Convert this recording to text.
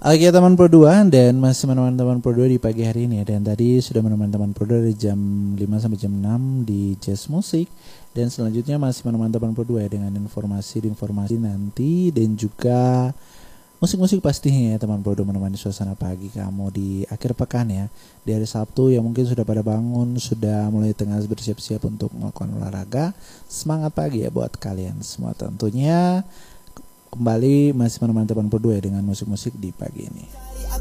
Oke teman Pro 2, dan masih menemani teman Pro 2 di pagi hari ini ya. Dan tadi sudah menemani teman Pro 2 dari jam 5 sampai jam 6 di Jazz Musik. Dan selanjutnya masih menemani teman Pro 2 ya, dengan informasi nanti. Dan juga musik-musik pastinya ya teman Pro 2, menemani suasana pagi kamu di akhir pekan ya. Di hari Sabtu yang mungkin sudah pada bangun, sudah mulai tengah bersiap-siap untuk melakukan olahraga. Semangat pagi ya buat kalian semua tentunya. Kembali masih menemani teman Pro 2 ya, dengan musik-musik di pagi ini.